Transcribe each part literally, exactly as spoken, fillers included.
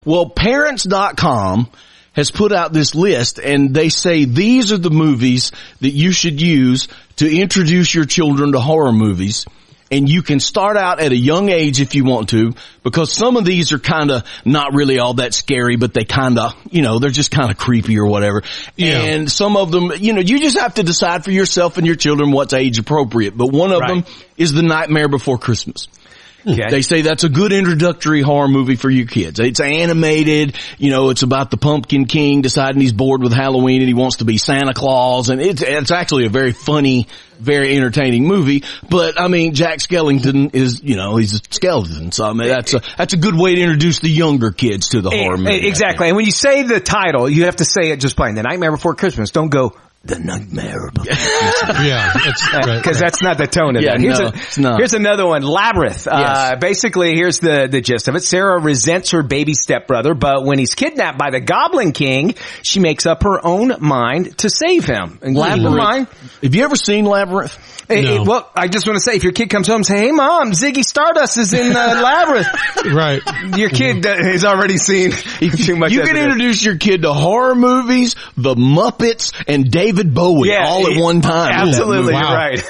Well, parents dot com has put out this list, and they say these are the movies that you should use to introduce your children to horror movies. And you can start out at a young age if you want to, because some of these are kind of not really all that scary, but they kind of, you know, they're just kind of creepy or whatever. Yeah. And some of them, you know, you just have to decide for yourself and your children what's age appropriate. But one of right. them is The Nightmare Before Christmas. Okay. They say that's a good introductory horror movie for your kids. It's animated, you know, it's about the Pumpkin King deciding he's bored with Halloween and he wants to be Santa Claus, and it's, it's actually a very funny, very entertaining movie. But, I mean, Jack Skellington is, you know, he's a skeleton, so I mean, that's a, that's a good way to introduce the younger kids to the horror movie. Exactly. And when you say the title, you have to say it just plain, The Nightmare Before Christmas. Don't go, The Nightmare Before Christmas. Yeah, because right, right. that's not the tone of yeah, that. Here's, no, a, it's not. here's another one, Labyrinth. Yes. Uh, basically, here's the, the gist of it. Sarah resents her baby stepbrother, but when he's kidnapped by the Goblin King, she makes up her own mind to save him. And Labyrinth. Mind, have you ever seen Labyrinth? It, no. it, well, I just want to say, if your kid comes home and say, "Hey, Mom, Ziggy Stardust is in uh, Labyrinth," right? Your kid uh, has already seen too much. You can introduce your kid to horror movies, the Muppets, and David Bowie yeah, all at one time. Absolutely, wow. you're right.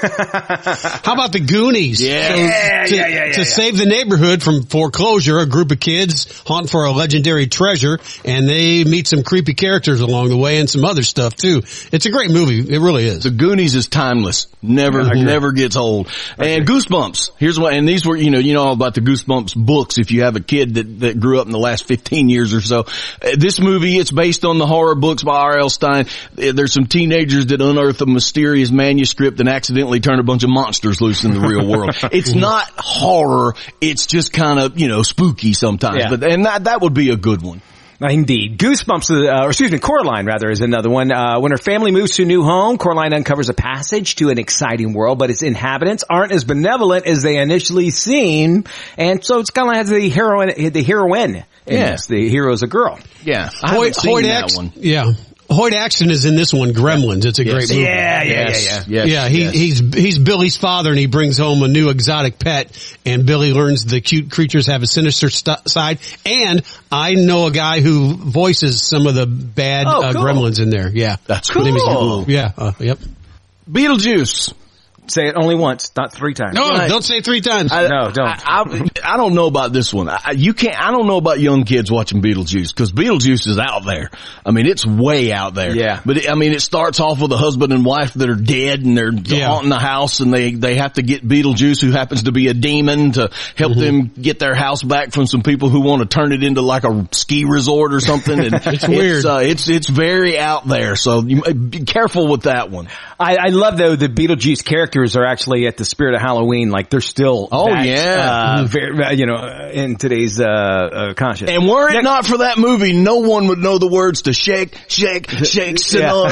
How about the Goonies? Yeah, so yeah, to, yeah, yeah, yeah. To yeah. save the neighborhood from foreclosure, a group of kids hunt for a legendary treasure, and they meet some creepy characters along the way and some other stuff too. It's a great movie. It really is. The Goonies is timeless. Never, yeah, never gets old. And Goosebumps. Here's what, and these were, you know, you know all about the Goosebumps books if you have a kid that, that grew up in the last fifteen years or so. Uh, this movie, it's based on the horror books by R L Stein. Uh, there's some teenagers that unearth a mysterious manuscript and accidentally turn a bunch of monsters loose in the real world. It's not horror. It's just kind of, you know, spooky sometimes. Yeah. But, and that, that would be a good one. Indeed. Goosebumps, uh, or excuse me, Coraline, rather, is another one. Uh, when her family moves to a new home, Coraline uncovers a passage to an exciting world, but its inhabitants aren't as benevolent as they initially seem, and so it's kind of like the heroine, the heroine. Yes, the hero's a girl. Yeah. I haven't Hoyt, seen Hoyt that Ax- one. Yeah. Hoyt Axton is in this one, Gremlins. It's a yes. great movie. Yeah, yeah, yes. yeah, yeah. Yes. Yeah, he, yes. he's he's Billy's father, and he brings home a new exotic pet, and Billy learns the cute creatures have a sinister st- side. And I know a guy who voices some of the bad oh, uh, cool. Gremlins in there. Yeah, that's cool. cool. Yeah, uh, yep. Beetlejuice. Say it only once, not three times. No, Right. don't say it three times. I, No, don't. I, I, I don't know about this one. I, you can't. I don't know about young kids watching Beetlejuice, because Beetlejuice is out there. I mean, it's way out there. Yeah. But it, I mean, it starts off with a husband and wife that are dead, and they're Yeah. haunting the house, and they they have to get Beetlejuice, who happens to be a demon, to help mm-hmm. them get their house back from some people who want to turn it into like a ski resort or something. And it's weird. It's, uh, it's it's very out there. So you, be careful with that one. I, I love though the Beetlejuice characters are actually at the Spirit of Halloween, like they're still oh that, yeah uh, very, you know, in today's uh, uh conscious. And were it not for that movie, no one would know the words to Shake, Shake, Shake, Sonora.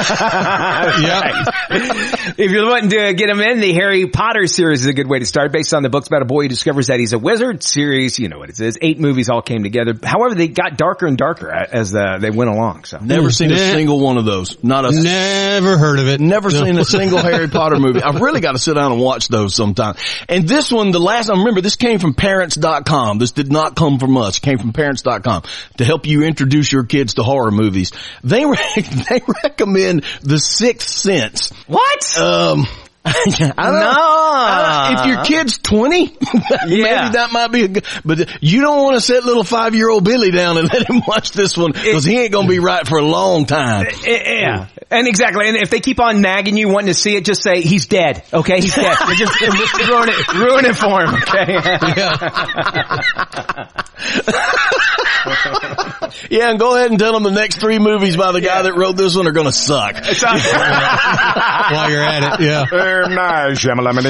Yeah. If you're wanting to get them in, the Harry Potter series is a good way to start. Based on the books about a boy who discovers that he's a wizard. Series, you know what it is. Eight movies all came together. However, they got darker and darker as uh, they went along. So never seen ne- a single one of those. Not a never heard of it. Never no. seen a single Harry Potter movie. I've really got to sit down and watch those sometime. And this one, the last, I remember this came from parents dot com. This did not come from us. It came from parents dot com to help you introduce your kids to horror movies. They re- they recommend The Sixth Sense. what? Um, I don't, no. I don't, if your kid's twenty, yeah. maybe that might be a good, but you don't want to set little five-year-old Billy down and let him watch this one, because he ain't going to be right for a long time. Yeah. And exactly. And if they keep on nagging you, wanting to see it, just say, he's dead. Okay? He's dead. just, just ruin it, ruin it for him. Okay? Yeah, and go ahead and tell them the next three movies by the guy yeah. that wrote this one are going to suck. While you're at it, yeah. Very nice.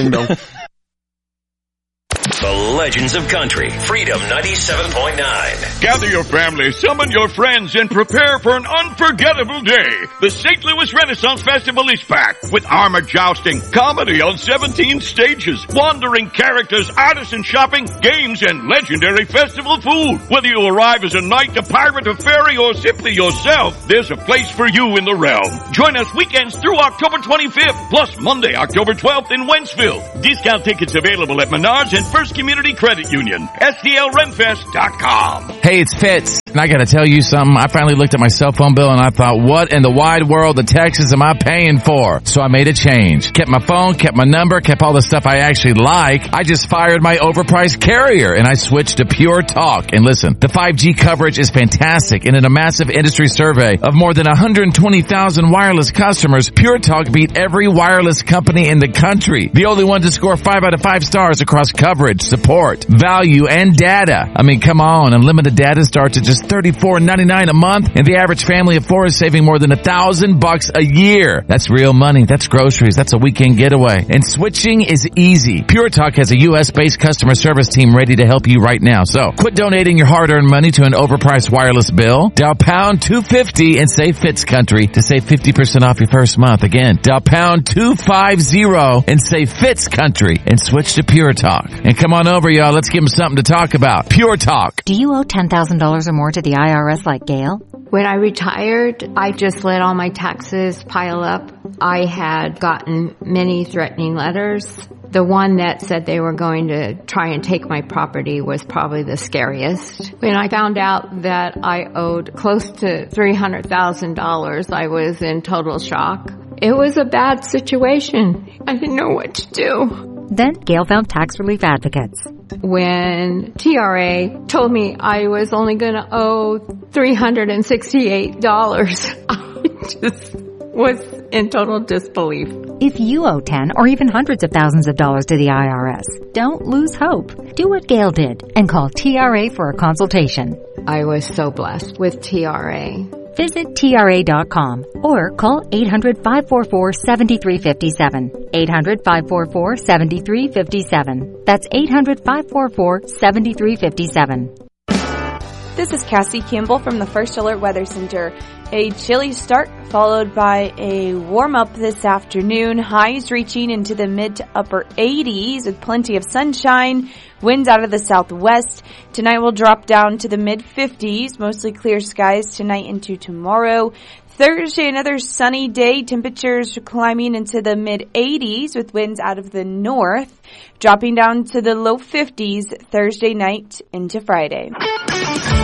The Legends of Country, Freedom ninety-seven point nine. Gather your family, summon your friends, and prepare for an unforgettable day. The Saint Louis Renaissance Festival is back with armored jousting, comedy on seventeen stages, wandering characters, artisan shopping, games, and legendary festival food. Whether you arrive as a knight, a pirate, a fairy, or simply yourself, there's a place for you in the realm. Join us weekends through October twenty-fifth, plus Monday, October twelfth in Wentzville. Discount tickets available at Menards and First Community Credit Union. S D L Renfest dot com. Hey, it's Fitz. And I gotta tell you something, I finally looked at my cell phone bill and I thought, what in the wide world of Texas am I paying for? So I made a change. Kept my phone, kept my number, kept all the stuff I actually like. I just fired my overpriced carrier and I switched to Pure Talk. And listen, the five G coverage is fantastic, and in a massive industry survey of more than one hundred twenty thousand wireless customers, Pure Talk beat every wireless company in the country. The only one to score five out of five stars across coverage, support, value, and data. I mean, come on, unlimited data starts at just thirty-four ninety-nine a month, and the average family of four is saving more than a thousand bucks a year. That's real money. That's groceries. That's a weekend getaway. And switching is easy. Pure Talk has a U S-based customer service team ready to help you right now. So quit donating your hard-earned money to an overpriced wireless bill. Dial pound two fifty and say Fitz Country to save fifty percent off your first month. Again, dial pound two fifty and say Fitz Country and switch to Pure Talk. And come on over, y'all. Let's give them something to talk about. Pure Talk. Do you owe ten thousand dollars or more to the I R S like Gail? When I retired, I just let all my taxes pile up. I had gotten many threatening letters. The one that said they were going to try and take my property was probably the scariest. When I found out that I owed close to three hundred thousand dollars, I was in total shock. It was a bad situation. I didn't know what to do. Then Gail found Tax Relief Advocates. When T R A told me I was only going to owe three hundred sixty-eight dollars, I just was in total disbelief. If you owe ten or even hundreds of thousands of dollars to the I R S, don't lose hope. Do what Gail did and call T R A for a consultation. I was so blessed with T R A. Visit T R A dot com or call eight hundred, five four four, seven three five seven. eight hundred, five four four, seven three five seven. That's eight hundred, five four four, seven three five seven. This is Cassie Campbell from the First Alert Weather Center. A chilly start followed by a warm-up this afternoon. Highs reaching into the mid to upper eighties with plenty of sunshine. Winds out of the southwest. Tonight will drop down to the mid fifties. Mostly clear skies tonight into tomorrow. Thursday, another sunny day. Temperatures climbing into the mid eighties with winds out of the north. Dropping down to the low fifties Thursday night into Friday.